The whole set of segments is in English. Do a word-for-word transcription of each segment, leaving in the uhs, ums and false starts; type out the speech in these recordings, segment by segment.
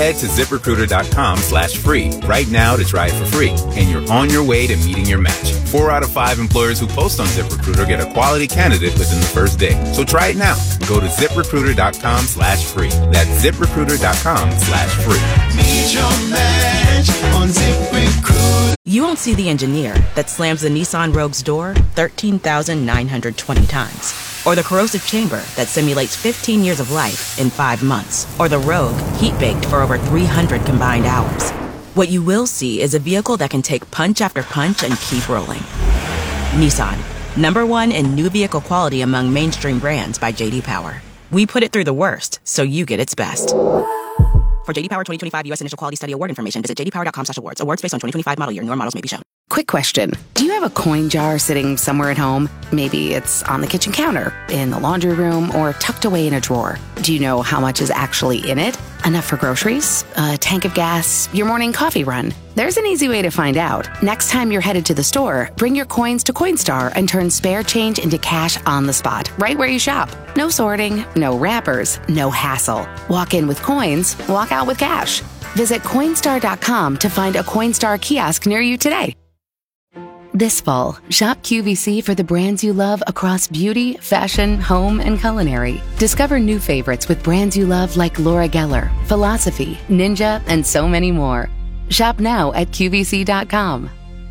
Head to ZipRecruiter.com slash free right now to try it for free, and you're on your way to meeting your match. Four out of five employers who post on ZipRecruiter get a quality candidate within the first day. So try it now. Go to ZipRecruiter.com slash free. That's ZipRecruiter.com slash free. Meet your match on ZipRecruiter. You won't see the engineer that slams the Nissan Rogue's door thirteen thousand nine hundred twenty times. Or the corrosive chamber that simulates fifteen years of life in five months. Or the Rogue heat-baked for over three hundred combined hours. What you will see is a vehicle that can take punch after punch and keep rolling. Nissan, number one in new vehicle quality among mainstream brands by J D Power. We put it through the worst, so you get its best. For J D Power twenty twenty-five U S Initial Quality Study Award information, visit j d power dot com slash awards. Awards based on twenty twenty-five model year. Newer models may be shown. Quick question. Do you have a coin jar sitting somewhere at home? Maybe it's on the kitchen counter, in the laundry room, or tucked away in a drawer. Do you know how much is actually in it? Enough for groceries? A tank of gas? Your morning coffee run? There's an easy way to find out. Next time you're headed to the store, bring your coins to Coinstar and turn spare change into cash on the spot, right where you shop. No sorting, no wrappers, no hassle. Walk in with coins, walk out with cash. Visit Coinstar dot com to find a Coinstar kiosk near you today. This fall, shop Q V C for the brands you love across beauty, fashion, home, and culinary. Discover new favorites with brands you love like Laura Geller, Philosophy, Ninja, and so many more. Shop now at Q V C dot com.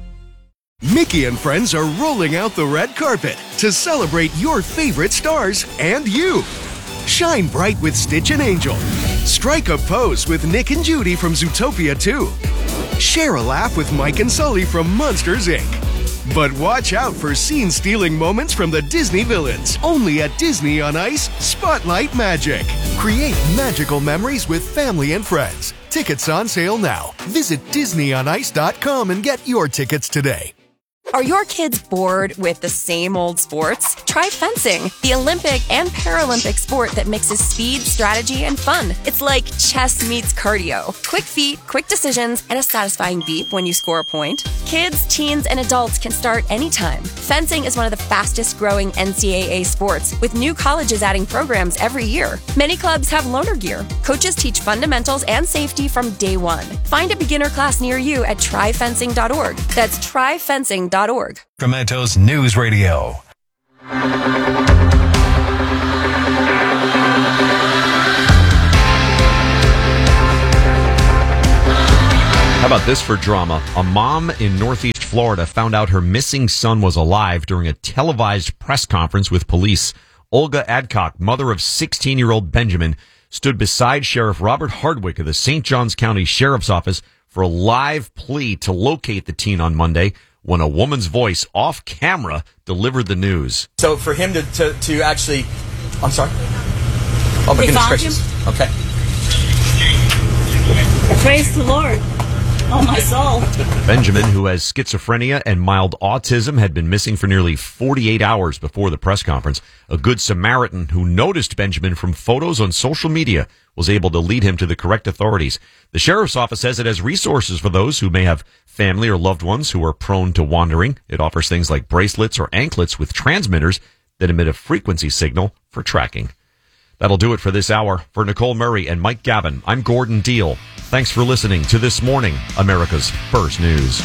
Mickey and friends are rolling out the red carpet to celebrate your favorite stars and you. Shine bright with Stitch and Angel. Strike a pose with Nick and Judy from Zootopia two. Share a laugh with Mike and Sully from Monsters, Incorporated. But watch out for scene-stealing moments from the Disney villains. Only at Disney on Ice, Spotlight Magic. Create magical memories with family and friends. Tickets on sale now. Visit disney on ice dot com and get your tickets today. Are your kids bored with the same old sports? Try fencing, the Olympic and Paralympic sport that mixes speed, strategy, and fun. It's like chess meets cardio. Quick feet, quick decisions, and a satisfying beep when you score a point. Kids, teens, and adults can start anytime. Fencing is one of the fastest growing N C double A sports, with new colleges adding programs every year. Many clubs have loaner gear. Coaches teach fundamentals and safety from day one. Find a beginner class near you at try fencing dot org. That's try fencing dot org. Sacramento's News Radio. How about this for drama? A mom in Northeast Florida found out her missing son was alive during a televised press conference with police. Olga Adcock, mother of sixteen-year-old Benjamin, stood beside Sheriff Robert Hardwick of the Saint Johns County Sheriff's Office for a live plea to locate the teen on Monday when a woman's voice off camera delivered the news. So for him to, to, to actually... I'm sorry? Oh, my goodness gracious. Okay. Praise the Lord. Oh, my soul. Benjamin, who has schizophrenia and mild autism, had been missing for nearly forty-eight hours before the press conference. A good Samaritan who noticed Benjamin from photos on social media was able to lead him to the correct authorities. The sheriff's office says it has resources for those who may have family or loved ones who are prone to wandering. It offers things like bracelets or anklets with transmitters that emit a frequency signal for tracking. That'll do it for this hour. For Nicole Murray and Mike Gavin, I'm Gordon Deal. Thanks for listening to This Morning, America's First News.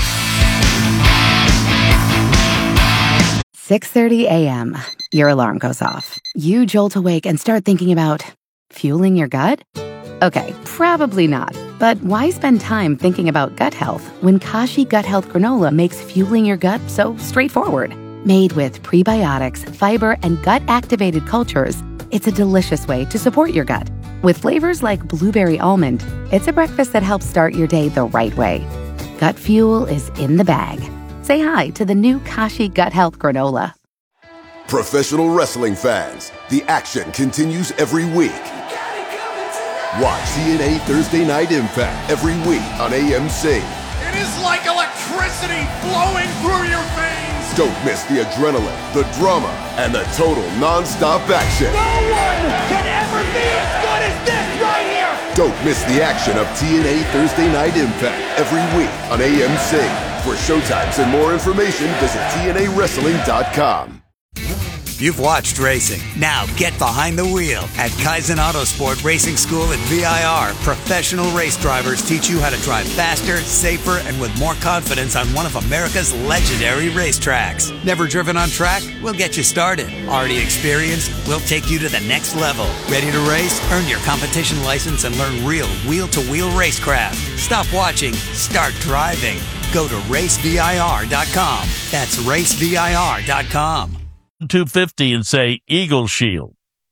six thirty a.m. Your alarm goes off. You jolt awake and start thinking about fueling your gut? Okay, probably not. But why spend time thinking about gut health when Kashi Gut Health Granola makes fueling your gut so straightforward? Made with prebiotics, fiber, and gut-activated cultures, it's a delicious way to support your gut. With flavors like blueberry almond, it's a breakfast that helps start your day the right way. Gut fuel is in the bag. Say hi to the new Kashi Gut Health Granola. Professional wrestling fans, the action continues every week. Watch T N A Thursday Night Impact every week on A M C. It is like electricity flowing through your veins. Don't miss the adrenaline, the drama, and the total non-stop action. No one can ever be as good as this right here. Don't miss the action of T N A Thursday Night Impact every week on A M C. For showtimes and more information, visit T N A wrestling dot com. You've watched racing. Now get behind the wheel. At Kaizen Autosport Racing School at V I R, professional race drivers teach you how to drive faster, safer, and with more confidence on one of America's legendary racetracks. Never driven on track? We'll get you started. Already experienced? We'll take you to the next level. Ready to race? Earn your competition license and learn real wheel-to-wheel racecraft. Stop watching. Start driving. Go to race V I R dot com. That's race V I R dot com. two fifty and say Eagle Shield.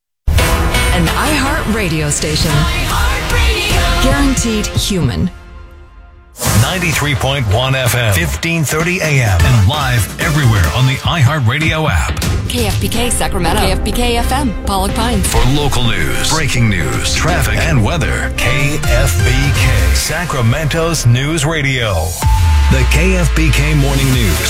An iHeart radio station. iHeart Radio. Guaranteed human. ninety-three point one F M, fifteen thirty A M, and live everywhere on the iHeartRadio app. K F B K Sacramento. K F B K F M, Pollock Pines. For local news, breaking news, traffic, and weather, K F B K, Sacramento's news radio. The K F B K Morning News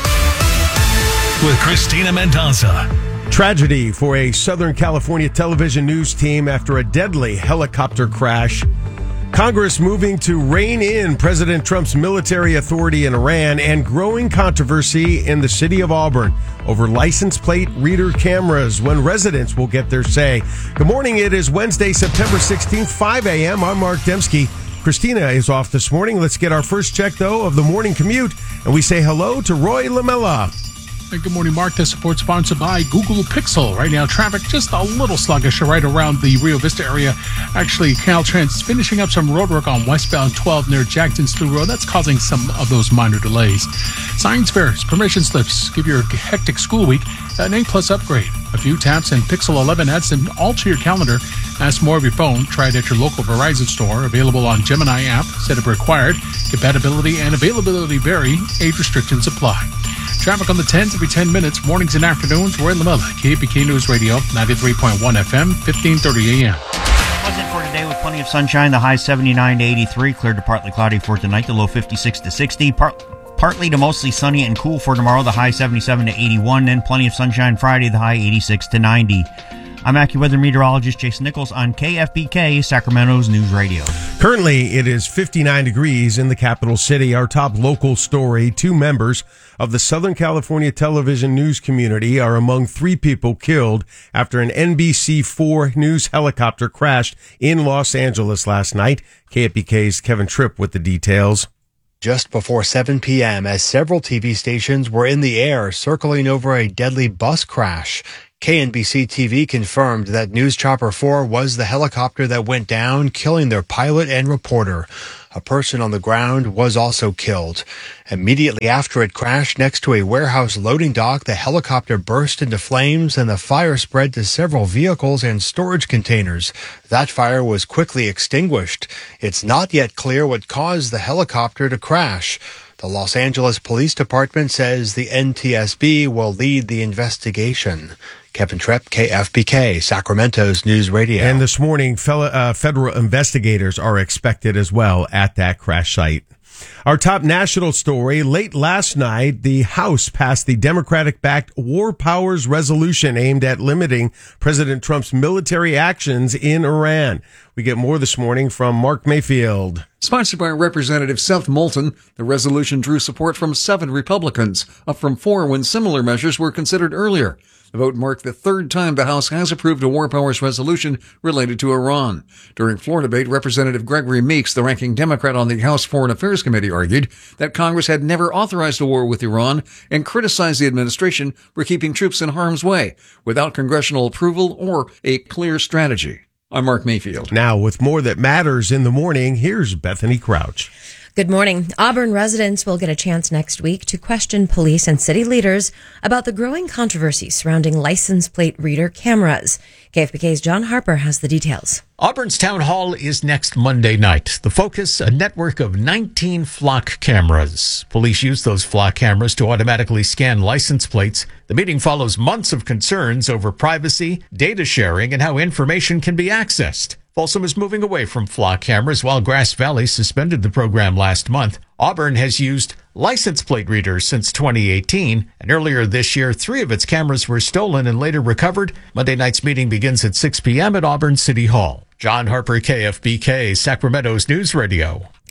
with Christina Mendoza. Tragedy for a Southern California television news team after a deadly helicopter crash. Congress moving to rein in President Trump's military authority in Iran, and growing controversy in the city of Auburn over license plate reader cameras, when residents will get their say. Good morning. It is Wednesday, September sixteenth, five a.m. I'm Mark Dembski. Christina is off this morning. Let's get our first check, though, of the morning commute, and we say hello to Roy Lamella. Hey, good morning, Mark. This report sponsored by Google Pixel. Right now, traffic just a little sluggish right around the Rio Vista area. Actually, Caltrans is finishing up some road work on westbound twelve near Jackson Slough Road. That's causing some of those minor delays. Science fairs, permission slips give you a hectic school week. An A-plus upgrade. A few taps and Pixel eleven adds them all to your calendar. Ask more of your phone. Try it at your local Verizon store. Available on Gemini app. Setup required. Compatibility and availability vary. Age restrictions apply. Traffic on the tens every ten minutes, mornings and afternoons. Roy Lamella, K F B K News Radio, ninety-three point one F M, fifteen thirty A M. Pleasant for today with plenty of sunshine. The high seventy-nine to eighty-three. Clear to partly cloudy for tonight. The low fifty-six to sixty. Part, partly to mostly sunny and cool for tomorrow. The high seventy-seven to eighty-one. And plenty of sunshine Friday. The high eighty-six to ninety. I'm AccuWeather meteorologist Jason Nichols on K F B K, Sacramento's News Radio. Currently, it is fifty-nine degrees in the capital city. Our top local story: two members of the Southern California television news community are among three people killed after an N B C four news helicopter crashed in Los Angeles last night. K F B K's Kevin Tripp with the details. Just before seven p.m., as several T V stations were in the air circling over a deadly bus crash, K N B C T V confirmed that News Chopper four was the helicopter that went down, killing their pilot and reporter. A person on the ground was also killed. Immediately after it crashed next to a warehouse loading dock, the helicopter burst into flames and the fire spread to several vehicles and storage containers. That fire was quickly extinguished. It's not yet clear what caused the helicopter to crash. The Los Angeles Police Department says the N T S B will lead the investigation. Kevin Tripp, K F B K, Sacramento's News Radio. And this morning, fellow, uh, federal investigators are expected as well at that crash site. Our top national story: late last night, the House passed the Democratic-backed War Powers Resolution aimed at limiting President Trump's military actions in Iran. We get more this morning from Mark Mayfield. Sponsored by Representative Seth Moulton, the resolution drew support from seven Republicans, up from four when similar measures were considered earlier. The vote marked the third time the House has approved a War Powers resolution related to Iran. During floor debate, Representative Gregory Meeks, the ranking Democrat on the House Foreign Affairs Committee, argued that Congress had never authorized a war with Iran and criticized the administration for keeping troops in harm's way without congressional approval or a clear strategy. I'm Mark Mayfield. Now, with more that matters in the morning, here's Bethany Crouch. Good morning. Auburn residents will get a chance next week to question police and city leaders about the growing controversy surrounding license plate reader cameras. K F B K's John Harper has the details. Auburn's Town Hall is next Monday night. The focus, a network of nineteen flock cameras. Police use those flock cameras to automatically scan license plates. The meeting follows months of concerns over privacy, data sharing, and how information can be accessed. Folsom is moving away from flock cameras while Grass Valley suspended the program last month. Auburn has used license plate readers since twenty eighteen, and earlier this year, three of its cameras were stolen and later recovered. Monday night's meeting begins at six p.m. at Auburn City Hall. John Harper, K F B K, Sacramento's News Radio.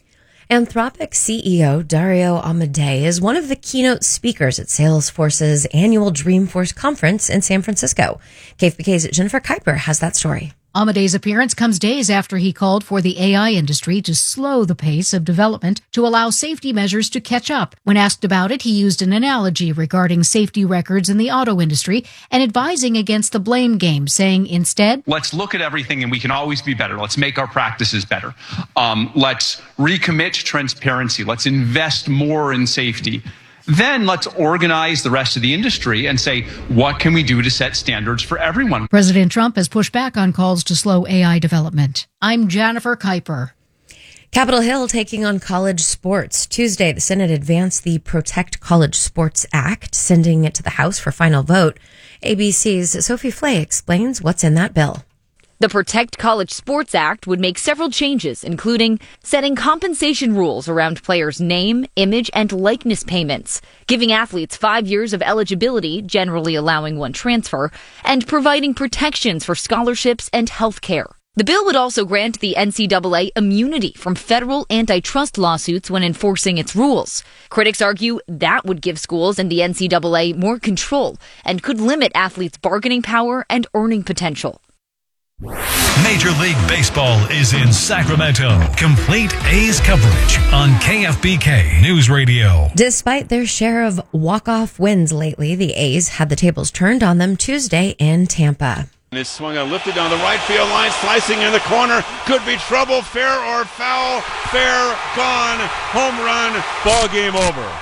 Anthropic C E O Dario Amodei is one of the keynote speakers at Salesforce's annual Dreamforce conference in San Francisco. K F B K's Jennifer Kuiper has that story. Amodei's appearance comes days after he called for the A I industry to slow the pace of development to allow safety measures to catch up. When asked about it, he used an analogy regarding safety records in the auto industry and advising against the blame game, saying instead, let's look at everything and we can always be better. Let's make our practices better. Um, let's recommit to transparency. Let's invest more in safety. Then let's organize the rest of the industry and say, what can we do to set standards for everyone? President Trump has pushed back on calls to slow A I development. I'm Jennifer Kuiper. Capitol Hill taking on college sports. Tuesday, the Senate advanced the Protect College Sports Act, sending it to the House for final vote. A B C's Sophie Flay explains what's in that bill. The Protect College Sports Act would make several changes, including setting compensation rules around players' name, image, and likeness payments, giving athletes five years of eligibility, generally allowing one transfer, and providing protections for scholarships and health care. The bill would also grant the N C double A immunity from federal antitrust lawsuits when enforcing its rules. Critics argue that would give schools and the N C double A more control and could limit athletes' bargaining power and earning potential. Major League Baseball is in Sacramento. Complete A's coverage on K F B K News Radio. Despite their share of walk-off wins lately, the A's had the tables turned on them Tuesday in Tampa. It's swung on, lifted down the right field line, slicing in the corner. Could be trouble, fair or foul. Fair, gone, home run, ball game over.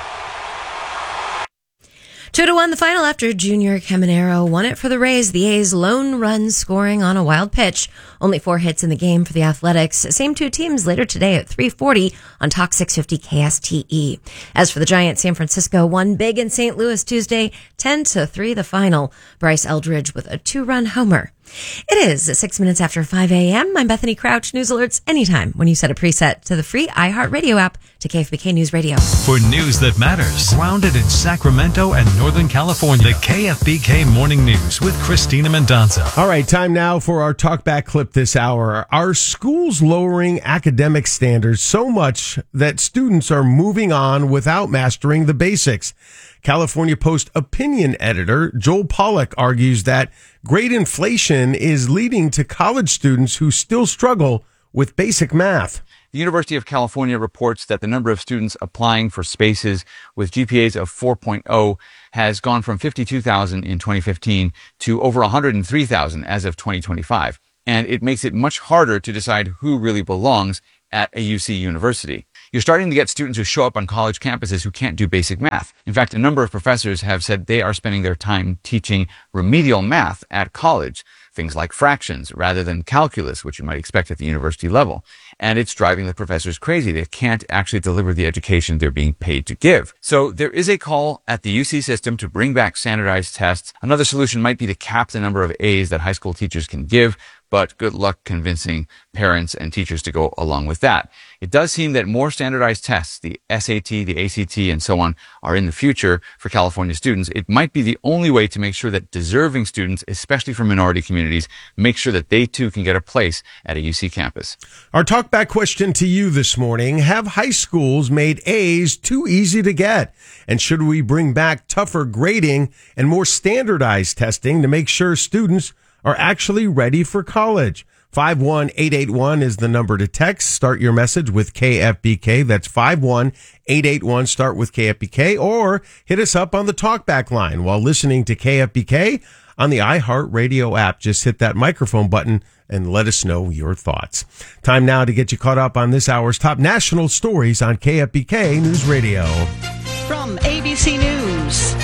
Two to one the final after Junior Caminero won it for the Rays. The A's lone run scoring on a wild pitch. Only four hits in the game for the Athletics. Same two teams later today at three forty on Talk six fifty K S T E. As for the Giants, San Francisco won big in Saint Louis Tuesday, ten to three the final. Bryce Eldridge with a two-run homer. It is six minutes after five a.m. I'm Bethany Crouch. News alerts anytime when you set a preset to the free iHeartRadio app to K F B K News Radio. For news that matters, grounded in Sacramento and Northern California, the K F B K Morning News with Christina Mendonça. All right, time now for our talkback clip this hour. Are schools lowering academic standards so much that students are moving on without mastering the basics? California Post opinion editor Joel Pollack argues that grade inflation is leading to college students who still struggle with basic math. The University of California reports that the number of students applying for spaces with G P As of four point oh has gone from fifty-two thousand in twenty fifteen to over one hundred three thousand as of twenty twenty-five. And it makes it much harder to decide who really belongs at a U C university. You're starting to get students who show up on college campuses who can't do basic math. In fact, a number of professors have said they are spending their time teaching remedial math at college, things like fractions rather than calculus, which you might expect at the university level. And it's driving the professors crazy. They can't actually deliver the education they're being paid to give. So there is a call at the U C system to bring back standardized tests. Another solution might be to cap the number of A's that high school teachers can give, but good luck convincing parents and teachers to go along with that. It does seem that more standardized tests, the S A T, the A C T, and so on, are in the future for California students. It might be the only way to make sure that deserving students, especially from minority communities, make sure that they too can get a place at a U C campus. Our talkback question to you this morning: have high schools made A's too easy to get? And should we bring back tougher grading and more standardized testing to make sure students are actually ready for college? five one eight eight one is the number to text. Start your message with K F B K. That's five one eight eight one. Start with K F B K, or hit us up on the talkback line while listening to K F B K on the iHeartRadio app. Just hit that microphone button and let us know your thoughts. Time now to get you caught up on this hour's top national stories on K F B K News Radio. From A B C News,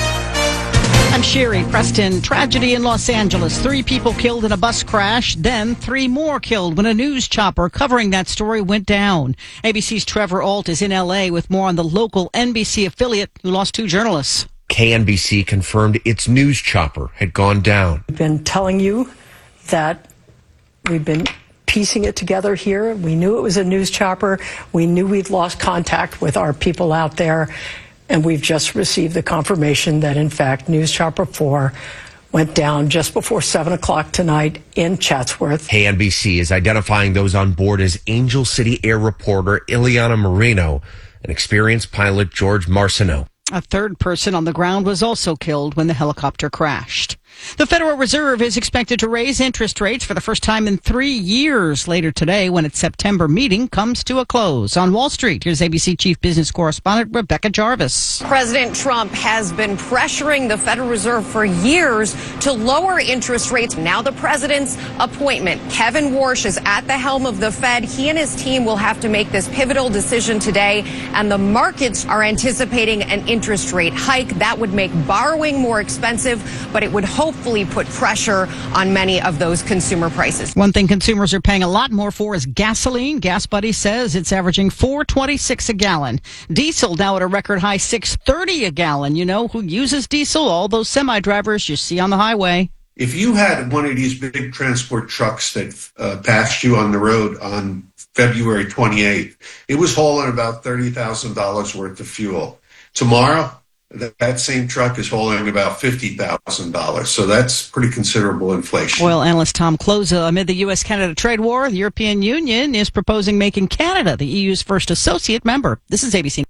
I'm Sherry Preston. Tragedy in Los Angeles. Three people killed in a bus crash, then three more killed when a news chopper covering that story went down. A B C's Trevor Ault is in L A with more on the local N B C affiliate who lost two journalists. K N B C confirmed its news chopper had gone down. We've been telling you that we've been piecing it together here. We knew it was a news chopper. We knew we'd lost contact with our people out there. And we've just received the confirmation that, in fact, News Chopper four went down just before seven o'clock tonight in Chatsworth. K N B C is identifying those on board as Angel City Air reporter Ileana Marino and experienced pilot George Marcineau. A third person on the ground was also killed when the helicopter crashed. The Federal Reserve is expected to raise interest rates for the first time in three years later today when its September meeting comes to a close. On Wall Street, here's A B C Chief Business Correspondent Rebecca Jarvis. President Trump has been pressuring the Federal Reserve for years to lower interest rates. Now the president's appointment. Kevin Warsh is at the helm of the Fed. He and his team will have to make this pivotal decision today, and the markets are anticipating an interest rate hike. That would make borrowing more expensive, but it would hopefully put pressure on many of those consumer prices. One thing consumers are paying a lot more for is gasoline. Gas Buddy says it's averaging four twenty-six a gallon. Diesel now at a record high six thirty a gallon. You know who uses diesel? All those semi-drivers you see on the highway. If you had one of these big transport trucks that uh, passed you on the road on February twenty-eighth, it was hauling about thirty thousand dollars worth of fuel. Tomorrow, that same truck is hauling about fifty thousand dollars. So that's pretty considerable inflation. Oil analyst Tom Kloza. Amid the U S Canada trade war, the European Union is proposing making Canada the E U's first associate member. This is A B C.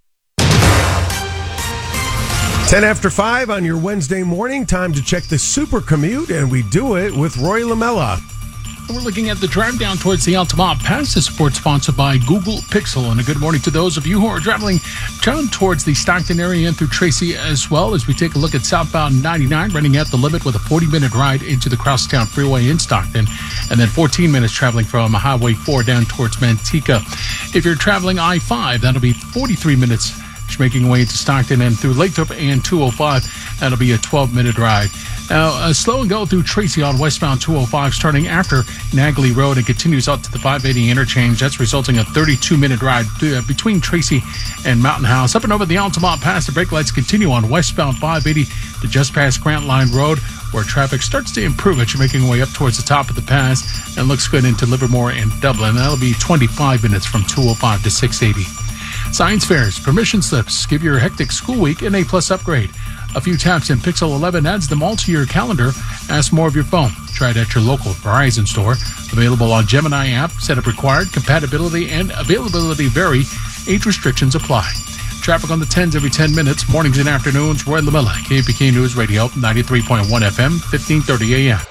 ten after five on your Wednesday morning. Time to check the super commute, and we do it with Roy Lamella. We're looking at the drive down towards the Altamont Pass. This report sponsored by Google Pixel. And a good morning to those of you who are traveling down towards the Stockton area and through Tracy as well, as we take a look at southbound ninety-nine, running at the limit with a forty-minute ride into the Crosstown Freeway in Stockton, and then fourteen minutes traveling from Highway four down towards Manteca. If you're traveling I five, that'll be forty-three minutes making way into Stockton, and through Lathrop and two oh five, that'll be a twelve-minute ride. Now, a slow and go through Tracy on westbound two oh five, starting after Nagley Road and continues up to the five eighty interchange. That's resulting in a thirty-two-minute ride between Tracy and Mountain House. Up and over the Altamont Pass, the brake lights continue on westbound five eighty to just past Grant Line Road, where traffic starts to improve as you're making your way up towards the top of the pass and looks good into Livermore and Dublin. That'll be twenty-five minutes from two oh five to six eighty. Science fairs, permission slips, give your hectic school week an A-plus upgrade. A few taps and Pixel eleven adds them all to your calendar. Ask more of your phone. Try it at your local Verizon store. Available on Gemini app. Setup required. Compatibility and availability vary. Age restrictions apply. Traffic on the tens every ten minutes. Mornings and afternoons. Roy Lamella, K F B K News Radio, ninety-three point one F M, fifteen thirty A M.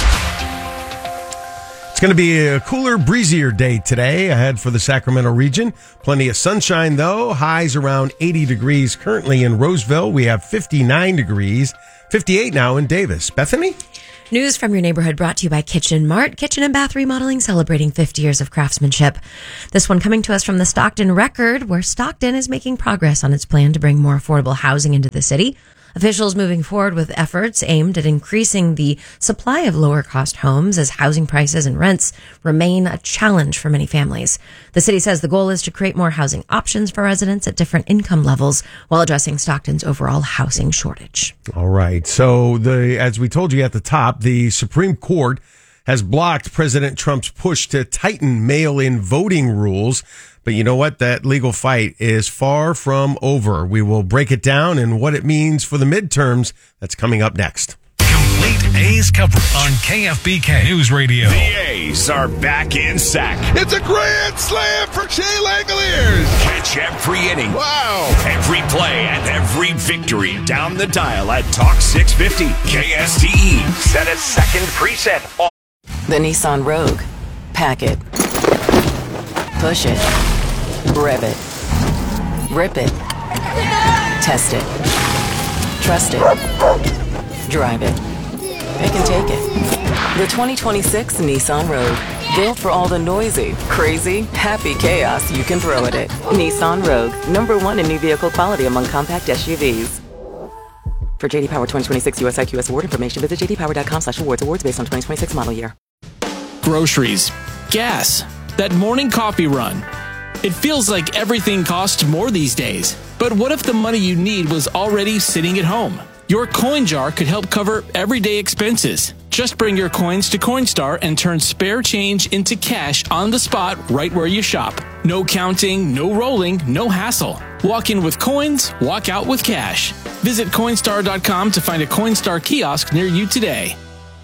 It's going to be a cooler, breezier day today ahead for the Sacramento region. Plenty of sunshine, though. Highs around eighty degrees currently in Roseville. We have fifty-nine degrees, fifty-eight now in Davis. Bethany? News from your neighborhood brought to you by Kitchen Mart. Kitchen and bath remodeling celebrating fifty years of craftsmanship. This one coming to us from the Stockton Record, where Stockton is making progress on its plan to bring more affordable housing into the city. Officials moving forward with efforts aimed at increasing the supply of lower-cost homes as housing prices and rents remain a challenge for many families. The city says the goal is to create more housing options for residents at different income levels while addressing Stockton's overall housing shortage. All right. So, the as we told you at the top, the Supreme Court has blocked President Trump's push to tighten mail-in voting rules. But you know what? That legal fight is far from over. We will break it down and what it means for the midterms. That's coming up next. Complete A's coverage on K F B K News Radio. The A's are back in sack. It's a grand slam for Jay Langoliers. Catch every inning. Wow. Every play and every victory down the dial at Talk six fifty. K S T E. Set a second preset. The Nissan Rogue. Pack it. Push it. Rev it. Rip it. Test it. Trust it. Drive it. Pick and take it. The twenty twenty-six Nissan Rogue. Built for all the noisy, crazy, happy chaos you can throw at it. Nissan Rogue. Number one in new vehicle quality among compact S U Vs. For J D Power twenty twenty-six U S I Q S award information, visit j d power dot com slash awards. Awards based on twenty twenty-six model year. Groceries. Gas. That morning coffee run. It feels like everything costs more these days. But what if the money you need was already sitting at home? Your coin jar could help cover everyday expenses. Just bring your coins to Coinstar and turn spare change into cash on the spot right where you shop. No counting, no rolling, no hassle. Walk in with coins, walk out with cash. Visit Coinstar dot com to find a Coinstar kiosk near you today.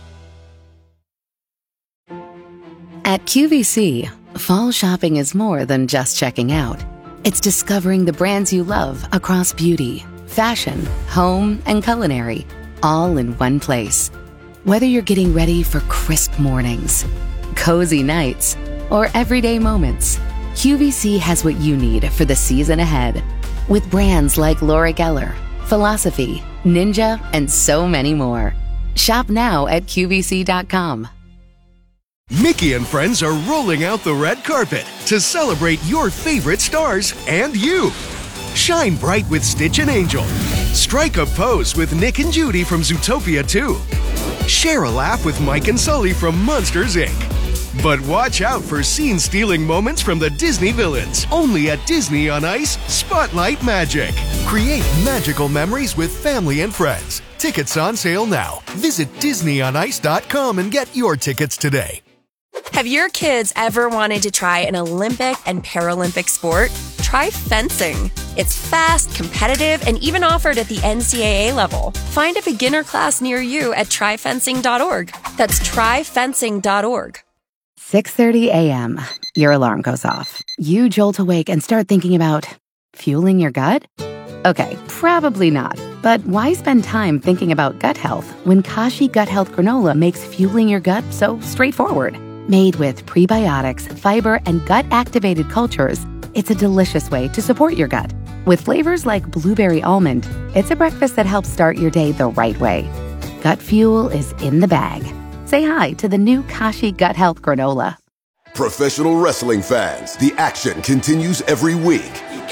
At Q V C, fall shopping is more than just checking out. It's discovering the brands you love across beauty, fashion, home, and culinary, all in one place. Whether you're getting ready for crisp mornings, cozy nights, or everyday moments, Q V C has what you need for the season ahead. With brands like Laura Geller, Philosophy, Ninja, and so many more. Shop now at Q V C dot com. Mickey and friends are rolling out the red carpet to celebrate your favorite stars and you. Shine bright with Stitch and Angel. Strike a pose with Nick and Judy from Zootopia two. Share a laugh with Mike and Sully from Monsters, Incorporated. But watch out for scene-stealing moments from the Disney villains. Only at Disney on Ice Spotlight Magic. Create magical memories with family and friends. Tickets on sale now. Visit Disney on Ice dot com and get your tickets today. Have your kids ever wanted to try an Olympic and Paralympic sport? Try fencing. It's fast, competitive, and even offered at the N C double A level. Find a beginner class near you at try fencing dot org. That's try fencing dot org. six thirty a.m. Your alarm goes off. You jolt awake and start thinking about fueling your gut? Okay, probably not. But why spend time thinking about gut health when Kashi Gut Health Granola makes fueling your gut so straightforward? Made with prebiotics, fiber, and gut-activated cultures, it's a delicious way to support your gut. With flavors like blueberry almond, it's a breakfast that helps start your day the right way. Gut fuel is in the bag. Say hi to the new Kashi Gut Health Granola. Professional wrestling fans, the action continues every week.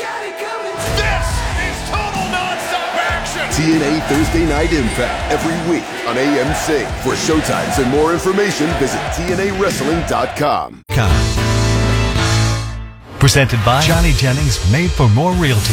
T N A Thursday Night Impact every week on A M C. For showtimes and more information, visit T N A wrestling dot com. Presented by Johnny Jennings, Made for More Realty.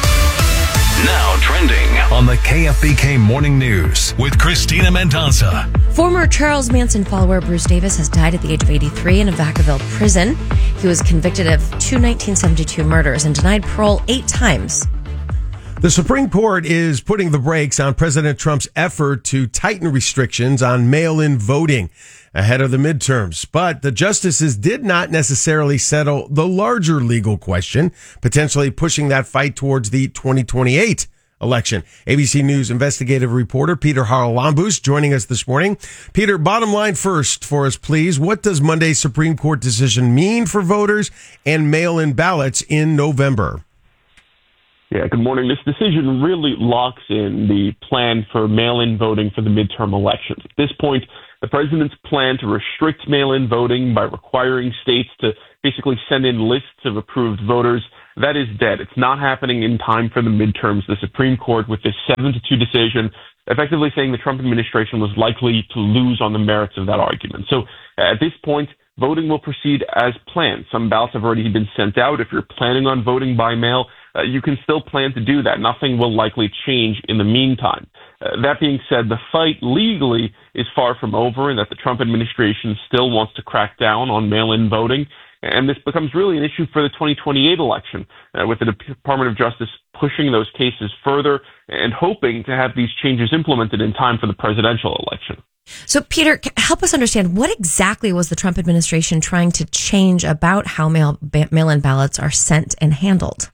Now trending on the K F B K Morning News with Christina Mendoza. Former Charles Manson follower Bruce Davis has died at the age of eighty-three in a Vacaville prison. He was convicted of two nineteen seventy-two murders and denied parole eight times. The Supreme Court is putting the brakes on President Trump's effort to tighten restrictions on mail-in voting ahead of the midterms. But the justices did not necessarily settle the larger legal question, potentially pushing that fight towards the twenty twenty-eight election. A B C News investigative reporter Peter Haralambous joining us this morning. Peter, bottom line first for us, please. What does Monday's Supreme Court decision mean for voters and mail-in ballots in November? Yeah, good morning. This decision really locks in the plan for mail-in voting for the midterm elections. At this point, the president's plan to restrict mail-in voting by requiring states to basically send in lists of approved voters, that is dead. It's not happening in time for the midterms. The Supreme Court, with this seven to two decision, effectively saying the Trump administration was likely to lose on the merits of that argument. So at this point, voting will proceed as planned. Some ballots have already been sent out. If you're planning on voting by mail, uh, you can still plan to do that. Nothing will likely change in the meantime. Uh, that being said, the fight legally is far from over, and that the Trump administration still wants to crack down on mail-in voting. And this becomes really an issue for the twenty twenty-eight election, uh, with the Department of Justice pushing those cases further and hoping to have these changes implemented in time for the presidential election. So, Peter, help us understand, what exactly was the Trump administration trying to change about how mail, mail-in ballots are sent and handled?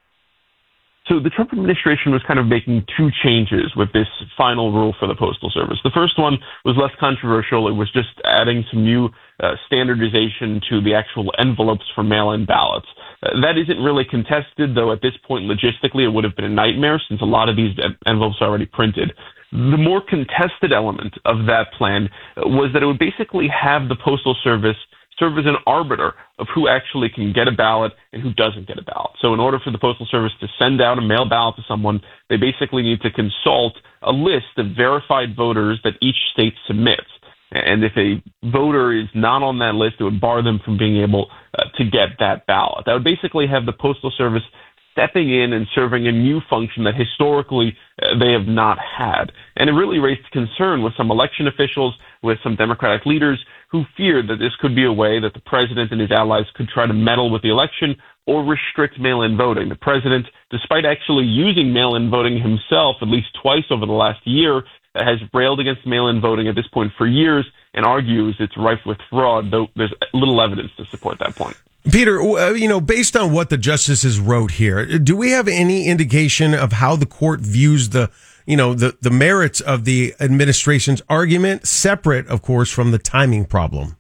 So the Trump administration was kind of making two changes with this final rule for the Postal Service. The first one was less controversial. It was just adding some new uh, standardization to the actual envelopes for mail-in ballots. Uh, that isn't really contested, though at this point, logistically, it would have been a nightmare since a lot of these envelopes are already printed. The more contested element of that plan was that it would basically have the Postal Service serve as an arbiter of who actually can get a ballot and who doesn't get a ballot. So in order for the Postal Service to send out a mail ballot to someone, they basically need to consult a list of verified voters that each state submits. And if a voter is not on that list, it would bar them from being able uh, to get that ballot. That would basically have the Postal Service stepping in and serving a new function that historically uh, they have not had. And it really raised concern with some election officials, with some Democratic leaders who feared that this could be a way that the president and his allies could try to meddle with the election or restrict mail-in voting. The president, despite actually using mail-in voting himself at least twice over the last year, has railed against mail-in voting at this point for years and argues it's rife with fraud, though there's little evidence to support that point. Peter, you know, based on what the justices wrote here, do we have any indication of how the court views the, you know, the, the merits of the administration's argument, separate, of course, from the timing problem?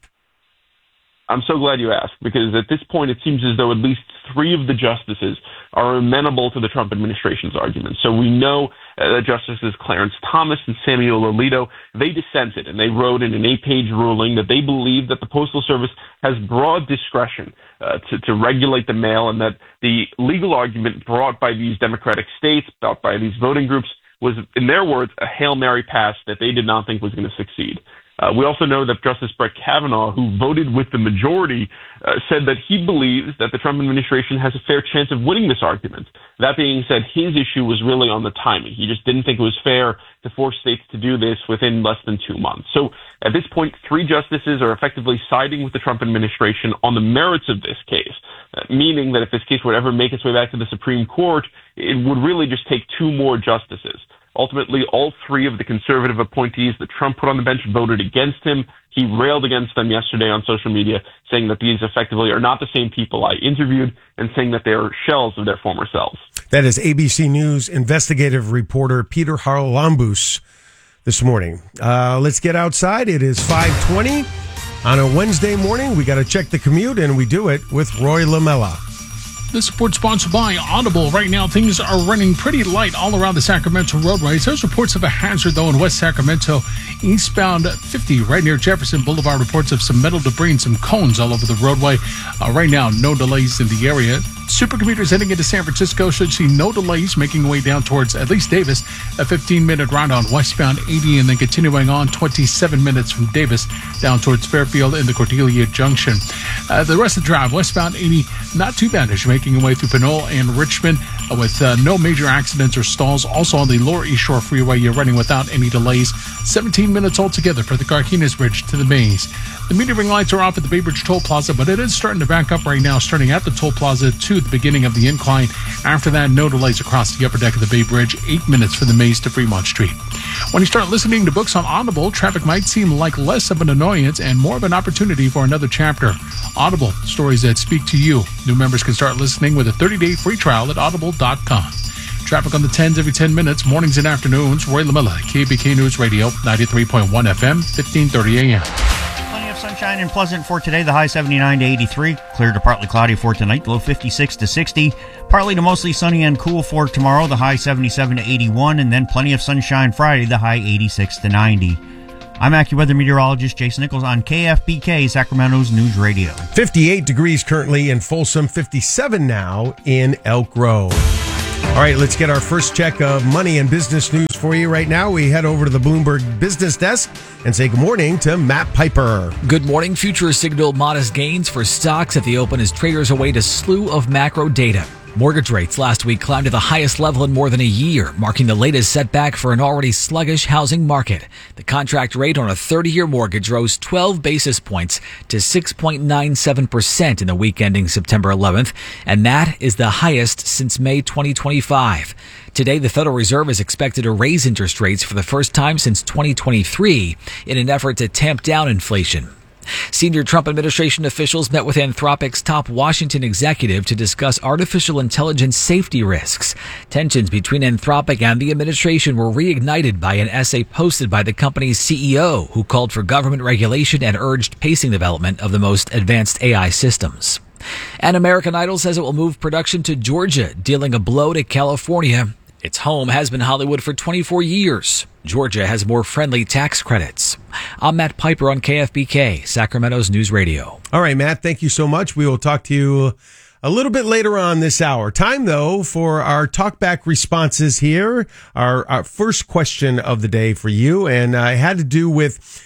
I'm so glad you asked, because at this point it seems as though at least three of the justices are amenable to the Trump administration's argument. So we know uh, Justices Clarence Thomas and Samuel Alito, they dissented, and they wrote in an eight-page ruling that they believe that the Postal Service has broad discretion uh, to, to regulate the mail, and that the legal argument brought by these Democratic states, brought by these voting groups, was, in their words, a Hail Mary pass that they did not think was going to succeed. Uh, we also know that Justice Brett Kavanaugh, who voted with the majority, uh, said that he believes that the Trump administration has a fair chance of winning this argument. That being said, his issue was really on the timing. He just didn't think it was fair to force states to do this within less than two months. So at this point, three justices are effectively siding with the Trump administration on the merits of this case, uh, meaning that if this case would ever make its way back to the Supreme Court, it would really just take two more justices. Ultimately, all three of the conservative appointees that Trump put on the bench voted against him. He railed against them yesterday on social media, saying that these effectively are not the same people I interviewed, and saying that they are shells of their former selves. That is A B C News investigative reporter Peter Haralambous this morning. Uh, let's get outside. It is five twenty on a Wednesday morning. We got to check the commute, and we do it with Roy Lamella. This report sponsored by Audible. Right now, things are running pretty light all around the Sacramento roadways. There's reports of a hazard, though, in West Sacramento, eastbound fifty, right near Jefferson Boulevard. Reports of some metal debris and some cones all over the roadway. Uh, right now, no delays in the area. Supercommuters heading into San Francisco should see no delays, making their way down towards at least Davis. A fifteen-minute round on westbound eighty, and then continuing on twenty-seven minutes from Davis down towards Fairfield in the Cordelia Junction. Uh, the rest of the drive, westbound eighty, not too bad as you're making your way through Pinole and Richmond uh, with uh, no major accidents or stalls. Also on the Lower East Shore Freeway, you're running without any delays. seventeen minutes altogether for the Carquinez Bridge to the Maze. The metering lights are off at the Bay Bridge Toll Plaza, but it is starting to back up right now, starting at the toll plaza to the beginning of the incline. After that, no delays across the upper deck of the Bay Bridge. Eight minutes for the Maze to Fremont Street. When you start listening to books on Audible, traffic might seem like less of an annoyance and more of an opportunity for another chapter. Audible, stories that speak to you. New members can start listening with a thirty-day free trial at audible dot com. Traffic on the tens every ten minutes, mornings and afternoons. Roy Lamella, K B K News Radio, ninety-three point one F M, fifteen thirty A M. Plenty of sunshine and pleasant for today. The high seventy-nine to eighty-three. Clear to partly cloudy for tonight. Low fifty-six to sixty. Partly to mostly sunny and cool for tomorrow. The high seventy-seven to eighty-one. And then plenty of sunshine Friday. The high eighty-six to ninety. I'm AccuWeather meteorologist Jason Nichols on K F B K, Sacramento's News Radio. fifty-eight degrees currently in Folsom, fifty-seven now in Elk Grove. All right, let's get our first check of money and business news for you right now. We head over to the Bloomberg Business Desk and say good morning to Matt Piper. Good morning. Futures signaled modest gains for stocks at the open as traders await a slew of macro data. Mortgage rates last week climbed to the highest level in more than a year, marking the latest setback for an already sluggish housing market. The contract rate on a thirty-year mortgage rose twelve basis points to six point nine seven percent in the week ending September eleventh, and that is the highest since May twenty twenty-five. Today, the Federal Reserve is expected to raise interest rates for the first time since twenty twenty-three in an effort to tamp down inflation. Senior Trump administration officials met with Anthropic's top Washington executive to discuss artificial intelligence safety risks. Tensions between Anthropic and the administration were reignited by an essay posted by the company's C E O, who called for government regulation and urged pacing development of the most advanced A I systems. And American Idol says it will move production to Georgia, dealing a blow to California. Its home has been Hollywood for twenty-four years. Georgia has more friendly tax credits. I'm Matt Piper on K F B K, Sacramento's News Radio. All right, Matt, thank you so much. We will talk to you a little bit later on this hour. Time, though, for our talkback responses here. Our, our first question of the day for you, and uh, it had to do with,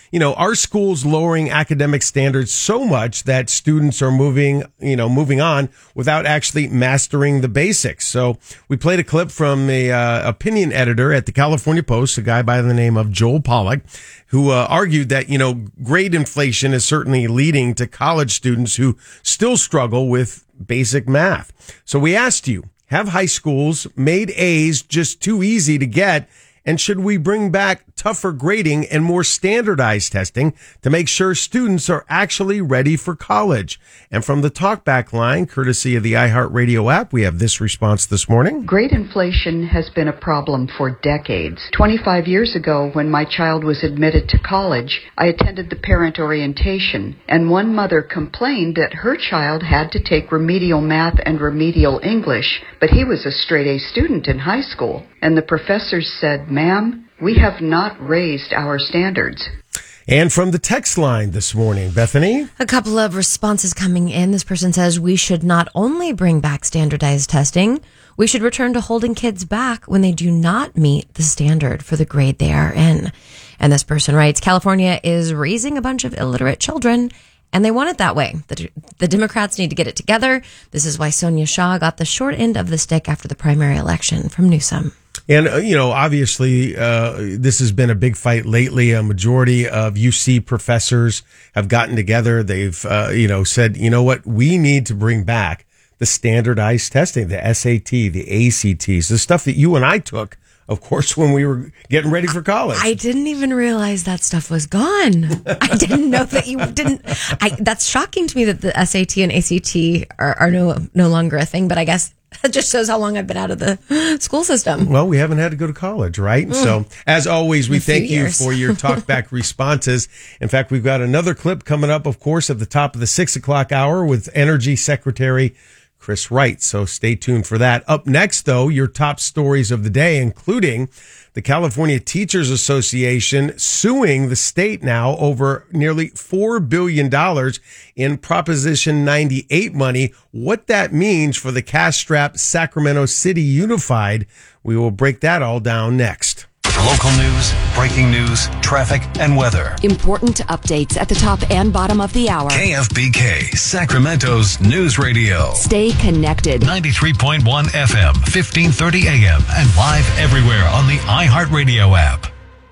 you know, our school's lowering academic standards so much that students are moving, you know, moving on without actually mastering the basics. So we played a clip from a uh, opinion editor at the California Post, a guy by the name of Joel Pollack, who uh, argued that, you know, grade inflation is certainly leading to college students who still struggle with basic math. So we asked you, have high schools made A's just too easy to get? And should we bring back tougher grading and more standardized testing to make sure students are actually ready for college? And from the Talkback line, courtesy of the iHeartRadio app, we have this response this morning. Grade inflation has been a problem for decades. twenty-five years ago, when my child was admitted to college, I attended the parent orientation, and one mother complained that her child had to take remedial math and remedial English, but he was a straight-A student in high school. And the professors said, "Ma'am, we have not raised our standards." And from the text line this morning, Bethany? A couple of responses coming in. This person says we should not only bring back standardized testing, we should return to holding kids back when they do not meet the standard for the grade they are in. And this person writes, California is raising a bunch of illiterate children, and they want it that way. The, the Democrats need to get it together. This is why Sonia Shaw got the short end of the stick after the primary election from Newsom. And, uh, you know, obviously, uh, this has been a big fight lately. A majority of U C professors have gotten together. They've, uh, you know, said, you know what, we need to bring back the standardized testing, the S A T, the A C Ts, the stuff that you and I took, of course, when we were getting ready for college. I didn't even realize that stuff was gone. I didn't know that you didn't. I, that's shocking to me that the S A T and A C T are, are no no longer a thing, but I guess that just shows how long I've been out of the school system. Well, we haven't had to go to college, right? Mm. So, as always, we thank you years. for your talkback responses. In fact, we've got another clip coming up, of course, at the top of the six o'clock hour with Energy Secretary Chris Wright. So stay tuned for that. Up next, though, your top stories of the day, including the California Teachers Association suing the state now over nearly four billion dollars in Proposition ninety-eight money. What that means for the cash-strapped Sacramento City Unified, we will break that all down next. Local news, breaking news, traffic, and weather. Important updates at the top and bottom of the hour. K F B K, Sacramento's news radio. Stay connected. ninety-three point one F M, fifteen thirty A M, and live everywhere on the iHeartRadio app.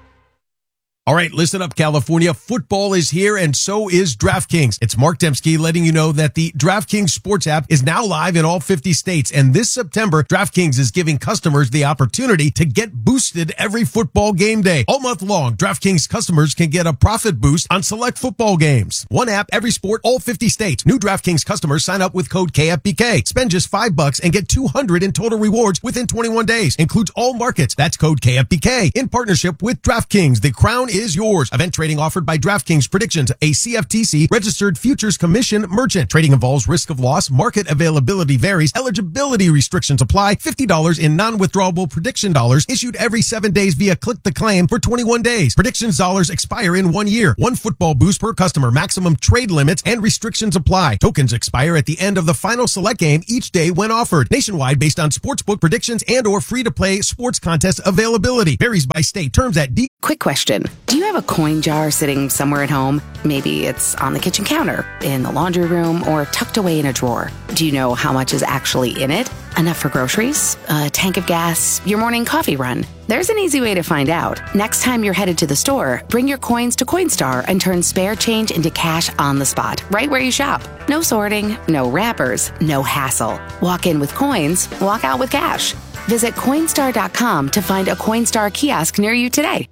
All right, listen up, California. Football is here, and so is DraftKings. It's Mark Dembski letting you know that the DraftKings Sports app is now live in all fifty states. And this September, DraftKings is giving customers the opportunity to get boosted every football game day. All month long, DraftKings customers can get a profit boost on select football games. One app, every sport, all fifty states. New DraftKings customers sign up with code K F B K. Spend just five bucks and get two hundred in total rewards within twenty-one days. Includes all markets. That's code K F B K. In partnership with DraftKings, the crown is yours. Event trading offered by DraftKings Predictions, a C F T C registered futures commission merchant. Trading involves risk of loss. Market availability varies. Eligibility restrictions apply. fifty dollars in non-withdrawable prediction dollars issued every seven days via click the claim for twenty-one days. Predictions dollars expire in one year. One football boost per customer. Maximum trade limits and restrictions apply. Tokens expire at the end of the final select game each day when offered. Nationwide based on sportsbook predictions and or free-to-play sports contest availability. Varies by state. Terms at D. Quick question. Do you have a coin jar sitting somewhere at home? Maybe it's on the kitchen counter, in the laundry room, or tucked away in a drawer. Do you know how much is actually in it? Enough for groceries, a tank of gas, your morning coffee run? There's an easy way to find out. Next time you're headed to the store, bring your coins to Coinstar and turn spare change into cash on the spot, right where you shop. No sorting, no wrappers, no hassle. Walk in with coins, walk out with cash. Visit Coinstar dot com to find a Coinstar kiosk near you today.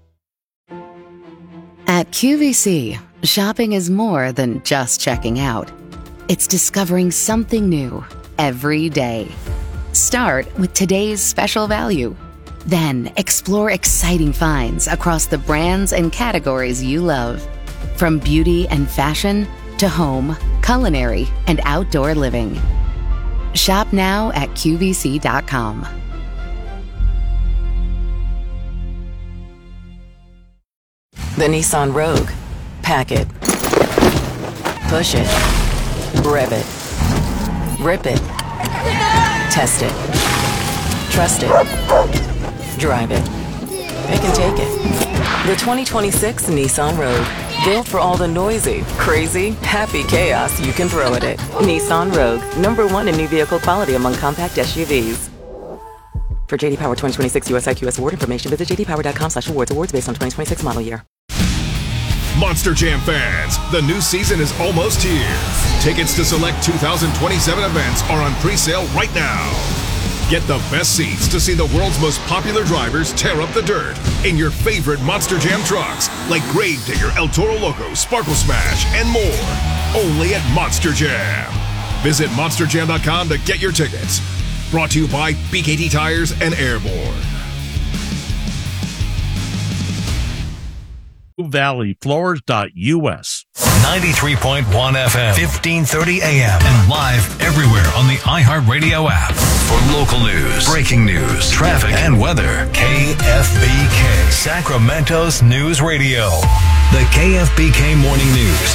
At Q V C, shopping is more than just checking out. It's discovering something new every day. Start with today's special value. Then explore exciting finds across the brands and categories you love. From beauty and fashion to home, culinary, and outdoor living. Shop now at Q V C dot com. The Nissan Rogue. Pack it. Push it. Rev it. Rip it. Test it. Trust it. Drive it. Pick and take it. The twenty twenty-six Nissan Rogue. Built for all the noisy, crazy, happy chaos you can throw at it. Nissan Rogue, number one in new vehicle quality among compact S U Vs. For J D Power twenty twenty-six U S I Q S award information, visit j d power dot com slash awards. Awards based on twenty twenty-six model year. Monster Jam fans, the new season is almost here. Tickets to select two thousand twenty-seven events are on pre-sale right now. Get the best seats to see the world's most popular drivers tear up the dirt in your favorite Monster Jam trucks, like Gravedigger, El Toro Loco, Sparkle Smash, and more. Only at Monster Jam. Visit monster jam dot com to get your tickets. Brought to you by B K T Tires and Airborne. Valley Floors dot U S. ninety-three point one F M, fifteen thirty A M, and live everywhere on the iHeartRadio app. For local news, breaking news, traffic, and weather, K F B K, Sacramento's News Radio. The K F B K Morning News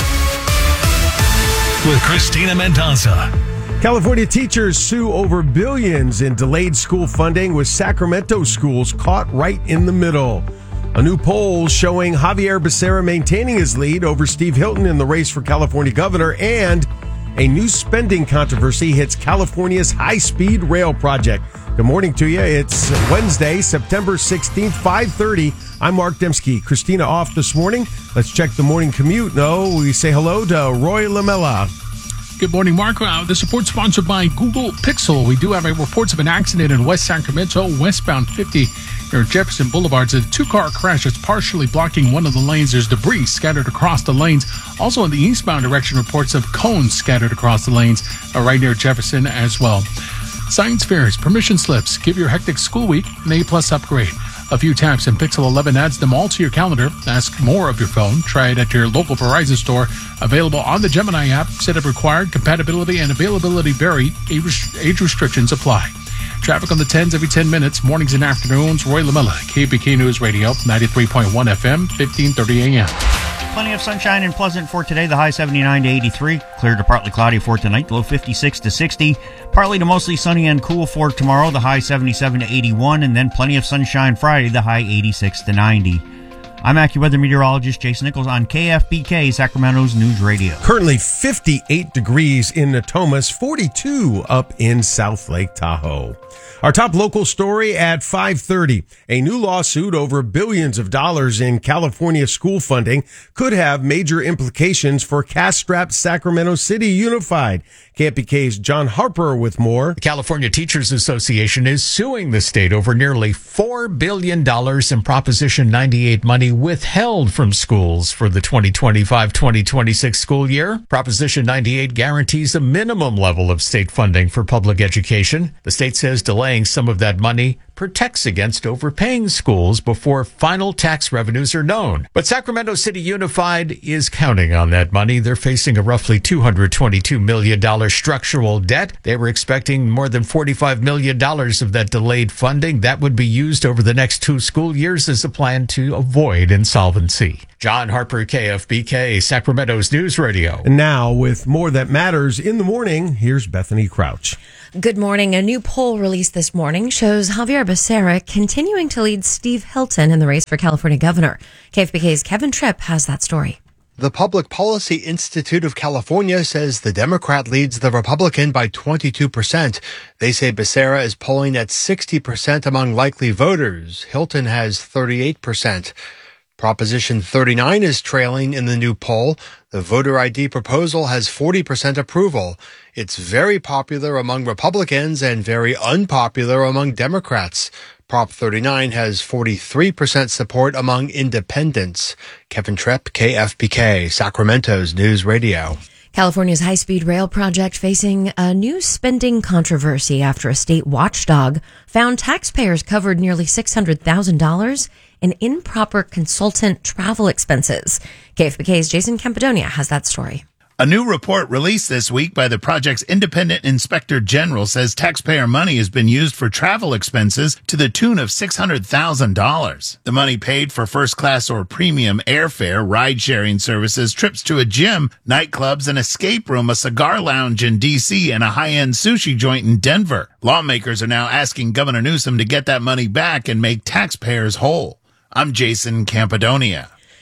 with Christina Mendoza. California teachers sue over billions in delayed school funding, with Sacramento schools caught right in the middle. A new poll showing Javier Becerra maintaining his lead over Steve Hilton in the race for California governor, and a new spending controversy hits California's high-speed rail project. Good morning to you. It's Wednesday, September sixteenth, five thirty. I'm Mark Dembski. Christina off this morning. Let's check the morning commute. No, we say hello to Roy Lamella. Good morning, Mark. Uh, this report sponsored by Google Pixel. We do have a reports of an accident in West Sacramento, westbound fifty near Jefferson Boulevard. It's a two-car crash that's partially blocking one of the lanes. There's debris scattered across the lanes. Also in the eastbound direction, reports of cones scattered across the lanes uh, right near Jefferson as well. Science fairs, permission slips. Give your hectic school week an A-plus upgrade. A few taps and Pixel eleven adds them all to your calendar. Ask more of your phone. Try it at your local Verizon store. Available on the Gemini app. Setup required. Compatibility and availability vary. Age restrictions apply. Traffic on the tens every ten minutes. Mornings and afternoons. Roy Lamella, K B K News Radio, ninety-three point one F M, fifteen thirty A M. Plenty of sunshine and pleasant for today. The high seventy-nine to eighty-three. Clear to partly cloudy for tonight. The low fifty-six to sixty. Partly to mostly sunny and cool for tomorrow. The high seventy-seven to eighty-one. And then plenty of sunshine Friday. The high eighty-six to ninety. I'm AccuWeather meteorologist Jason Nichols on K F B K, Sacramento's News Radio. Currently fifty-eight degrees in Natomas, forty-two up in South Lake Tahoe. Our top local story at five thirty. A new lawsuit over billions of dollars in California school funding could have major implications for cash-strapped Sacramento City Unified. K F B K's John Harper with more. The California Teachers Association is suing the state over nearly four billion dollars in Proposition ninety-eight money withheld from schools for the twenty twenty-five twenty twenty-six school year. Proposition ninety-eight guarantees a minimum level of state funding for public education. The state says delaying some of that money protects against overpaying schools before final tax revenues are known. But Sacramento City Unified is counting on that money. They're facing a roughly two hundred twenty-two million dollars structural debt. They were expecting more than forty-five million dollars of that delayed funding. That would be used over the next two school years as a plan to avoid insolvency. John Harper, K F B K, Sacramento's News Radio. And now, with more that matters in the morning, here's Bethany Crouch. Good morning. A new poll released this morning shows Javier Becerra continuing to lead Steve Hilton in the race for California governor. K F B K's Kevin Tripp has that story. The Public Policy Institute of California says the Democrat leads the Republican by twenty-two percent. They say Becerra is polling at sixty percent among likely voters. Hilton has thirty-eight percent. Proposition thirty-nine is trailing in the new poll. The voter I D proposal has forty percent approval. It's very popular among Republicans and very unpopular among Democrats. Prop thirty-nine has forty-three percent support among independents. Kevin Tripp, K F B K, Sacramento's News Radio. California's high-speed rail project facing a new spending controversy after a state watchdog found taxpayers covered nearly six hundred thousand dollars in improper consultant travel expenses. K F B K's Jason Campidonia has that story. A new report released this week by the project's independent inspector general says taxpayer money has been used for travel expenses to the tune of six hundred thousand dollars. The money paid for first class or premium airfare, ride-sharing services, trips to a gym, nightclubs, an escape room, a cigar lounge in D C, and a high-end sushi joint in Denver. Lawmakers are now asking Governor Newsom to get that money back and make taxpayers whole. I'm Jason Campidonia.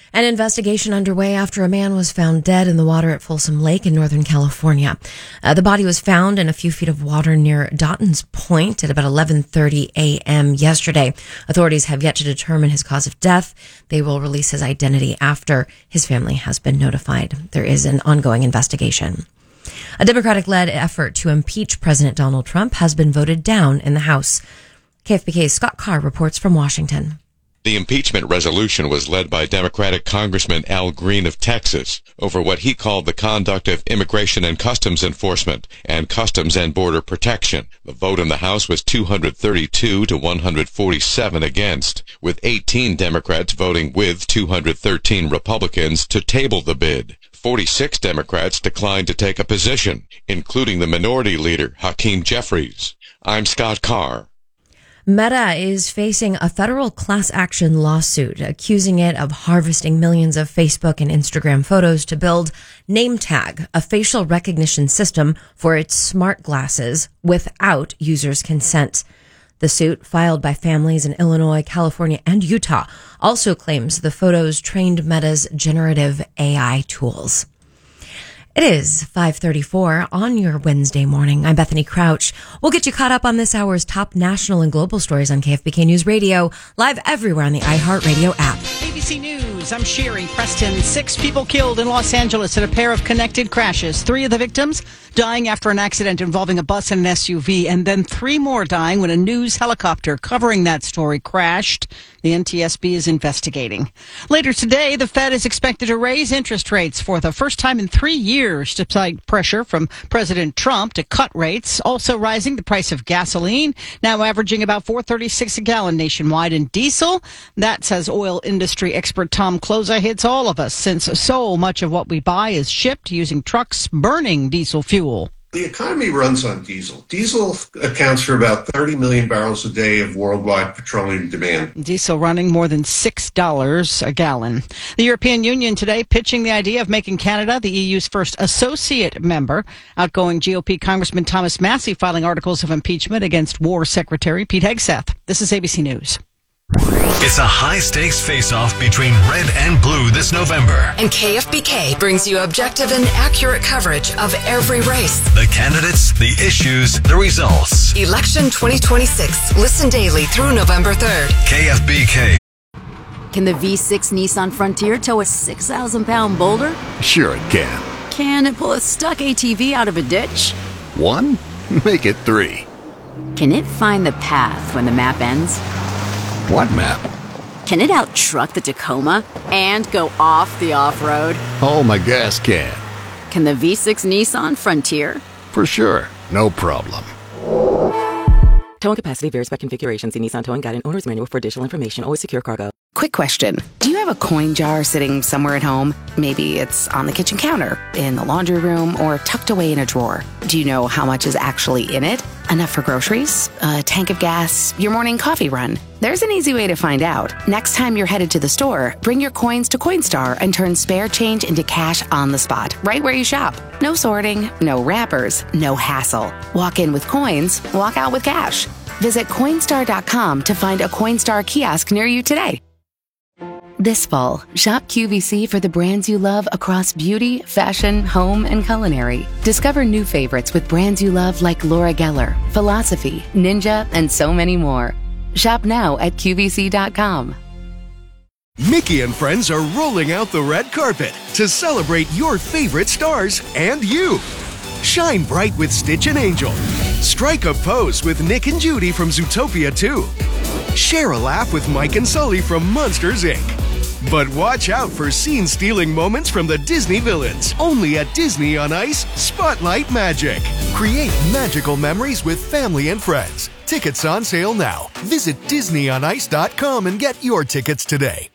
An investigation underway after a man was found dead in the water at Folsom Lake in Northern California. Uh, the body was found in a few feet of water near Dottons Point at about eleven thirty a.m. yesterday. Authorities have yet to determine his cause of death. They will release his identity after his family has been notified. There is an ongoing investigation. A Democratic-led effort to impeach President Donald Trump has been voted down in the House. K F B K's Scott Carr reports from Washington. The impeachment resolution was led by Democratic Congressman Al Green of Texas over what he called the conduct of Immigration and Customs Enforcement and Customs and Border Protection. The vote in the House was two hundred thirty-two to one hundred forty-seven against, with eighteen Democrats voting with two hundred thirteen Republicans to table the bid. forty-six Democrats declined to take a position, including the minority leader, Hakeem Jeffries. I'm Scott Carr. Meta is facing a federal class action lawsuit accusing it of harvesting millions of Facebook and Instagram photos to build NameTag, a facial recognition system for its smart glasses, without users' consent. The suit, filed by families in Illinois, California, and Utah, also claims the photos trained Meta's generative A I tools. It is five thirty-four on your Wednesday morning. I'm Bethany Crouch. We'll get you caught up on this hour's top national and global stories on K F B K News Radio, live everywhere on the iHeartRadio app. A B C News, I'm Sherry Preston. Six people killed in Los Angeles in a pair of connected crashes. Three of the victims dying after an accident involving a bus and an S U V, and then three more dying when a news helicopter covering that story crashed. The N T S B is investigating. Later today, the Fed is expected to raise interest rates for the first time in three years, despite pressure from President Trump to cut rates. Also rising, the price of gasoline, now averaging about four thirty-six a gallon nationwide, and diesel, that, says oil industry expert Tom Kloza, hits all of us, since so much of what we buy is shipped using trucks burning diesel fuel. The economy runs on diesel. Diesel accounts for about thirty million barrels a day of worldwide petroleum demand. Diesel running more than six dollars a gallon. The European Union today pitching the idea of making Canada the E U's first associate member. Outgoing G O P Congressman Thomas Massey filing articles of impeachment against War Secretary Pete Hegseth. This is A B C News. It's a high-stakes face-off between red and blue this November. And K F B K brings you objective and accurate coverage of every race. The candidates, the issues, the results. Election twenty twenty-six. Listen daily through November third. K F B K. Can the V six Nissan Frontier tow a six thousand pound boulder? Sure it can. Can it pull a stuck A T V out of a ditch? One? Make it three. Can it find the path when the map ends? What map? Can it out-truck the Tacoma and go off the off-road? Oh, my gas can. Can the V six Nissan Frontier? For sure. No problem. Towing capacity varies by configuration. See Nissan Towing Guide and Owner's Manual for additional information. Always secure cargo. Quick question. Do you have a coin jar sitting somewhere at home? Maybe it's on the kitchen counter, in the laundry room, or tucked away in a drawer. Do you know how much is actually in it? Enough for groceries? A tank of gas? Your morning coffee run? There's an easy way to find out. Next time you're headed to the store, bring your coins to Coinstar and turn spare change into cash on the spot, right where you shop. No sorting, no wrappers, no hassle. Walk in with coins, walk out with cash. Visit Coinstar dot com to find a Coinstar kiosk near you today. This fall, shop Q V C for the brands you love across beauty, fashion, home, and culinary. Discover new favorites with brands you love like Laura Geller, Philosophy, Ninja, and so many more. Shop now at Q V C dot com. Mickey and friends are rolling out the red carpet to celebrate your favorite stars and you. Shine bright with Stitch and Angel. Strike a pose with Nick and Judy from Zootopia two. Share a laugh with Mike and Sully from Monsters, Incorporated. But watch out for scene-stealing moments from the Disney villains. Only at Disney on Ice, Spotlight Magic. Create magical memories with family and friends. Tickets on sale now. Visit Disney on Ice dot com and get your tickets today.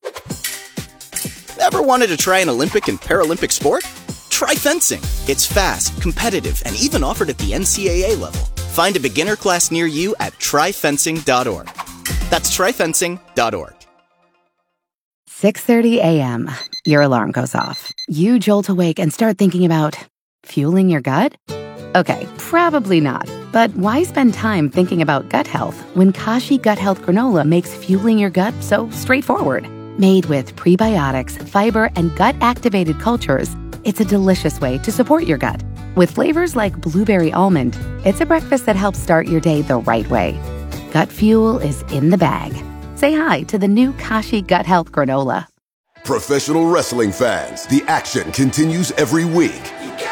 Ever wanted to try an Olympic and Paralympic sport? Try fencing. It's fast, competitive, and even offered at the N C double A level. Find a beginner class near you at try fencing dot org. That's try fencing dot org. six thirty a.m. Your alarm goes off. You jolt awake and start thinking about fueling your gut? Okay, probably not. But why spend time thinking about gut health when Kashi Gut Health Granola makes fueling your gut so straightforward? Made with prebiotics, fiber, and gut-activated cultures, it's a delicious way to support your gut. With flavors like blueberry almond, it's a breakfast that helps start your day the right way. Gut Fuel is in the bag. Say hi to the new Kashi Gut Health Granola. Professional wrestling fans, the action continues every week.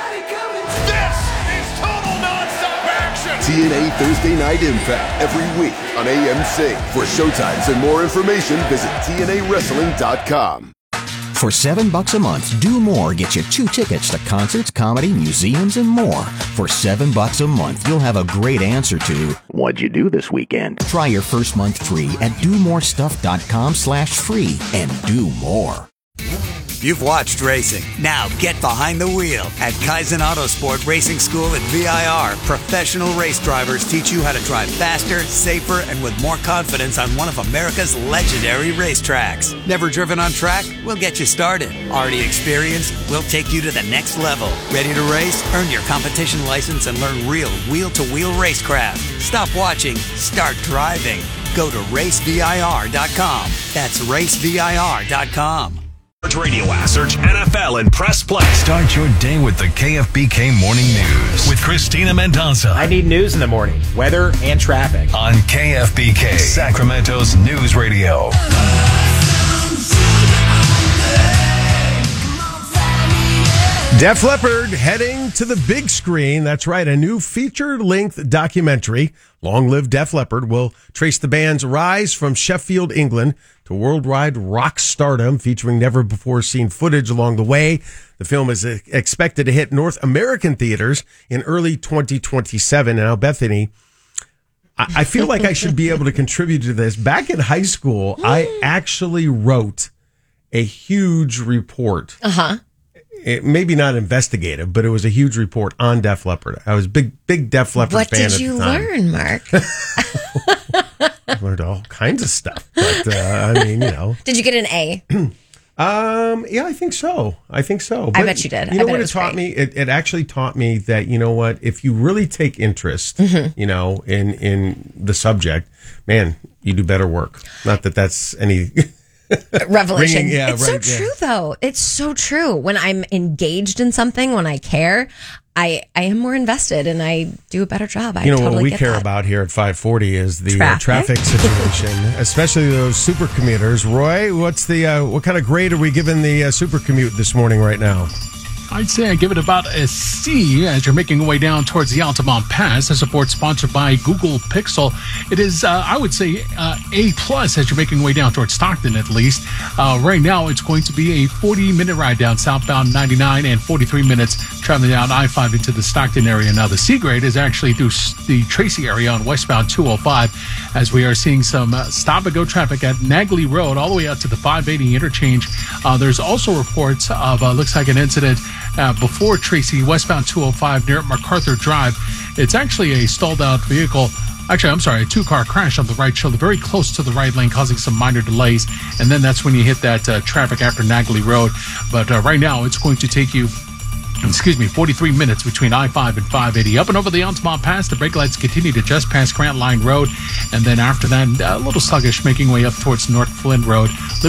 T N A Thursday Night Impact every week on A M C. For showtimes and more information, visit T N A wrestling dot com. For seven bucks a month, Do More gets you two tickets to concerts, comedy, museums, and more. For seven bucks a month, you'll have a great answer to what'd you do this weekend? Try your first month free at do more stuff dot com slash free and do more. You've watched racing. Now get behind the wheel. At Kaizen Autosport Racing School at V I R, professional race drivers teach you how to drive faster, safer, and with more confidence on one of America's legendary racetracks. Never driven on track? We'll get you started. Already experienced? We'll take you to the next level. Ready to race? Earn your competition license and learn real wheel-to-wheel racecraft. Stop watching. Start driving. Go to race V I R dot com. That's race V I R dot com. Radio app. Search N F L and press play. Start your day with the K F B K Morning News with Christina Mendoza. I need news in the morning, weather and traffic. On K F B K, Sacramento's News Radio. Def Leppard heading to the big screen. That's right, a new feature-length documentary, Long Live Def Leppard, will trace the band's rise from Sheffield, England, to worldwide rock stardom, featuring never-before-seen footage along the way. The film is expected to hit North American theaters in early twenty twenty-seven. Now, Bethany, I feel like I should be able to contribute to this. Back in high school, I actually wrote a huge report. Uh-huh. It, maybe not investigative, but it was a huge report on Def Leppard. I was a big, big Def Leppard what fan at did you the time. learn, Mark? I learned all kinds of stuff. But, uh, I mean, you know. Did you get an A? um, yeah, I think so. I think so. But I bet you did. You know I bet what it, it taught great. me? It, it actually taught me that, you know what, if you really take interest, Mm-hmm. you know, in, in the subject, man, you do better work. Not that that's any... Revelation. Ringing, yeah, it's right, so yeah. true, though. It's so true. When I'm engaged in something, when I care, I, I am more invested and I do a better job. I You know, totally what we get care that. about here at five forty is the Traffic. uh, traffic situation, especially those super commuters. Roy, what's the uh, what kind of grade are we giving the uh, super commute this morning right now? I'd say I give it about a C as you're making your way down towards the Altamont Pass. A support sponsored by Google Pixel. It is, uh, I would say, uh, A plus as you're making your way down towards Stockton at least. Uh, right now, it's going to be a forty-minute ride down southbound ninety-nine and forty-three minutes traveling down I five into the Stockton area. Now, the C grade is actually through the Tracy area on westbound two oh five as we are seeing some uh, stop-and-go traffic at Nagley Road all the way out to the five eighty interchange. Uh, there's also reports of, uh, looks like an incident Uh, before Tracy, westbound two oh five near MacArthur Drive. It's actually a stalled out vehicle. Actually, I'm sorry, a two-car crash on the right shoulder, very close to the right lane, causing some minor delays. And then that's when you hit that uh, traffic after Nagley Road. But uh, right now, it's going to take you, excuse me, forty-three minutes between I five and five eighty. Up and over the Altamont Pass, the brake lights continue to just pass Grant Line Road. And then after that, a little sluggish, making way up towards North Flint Road.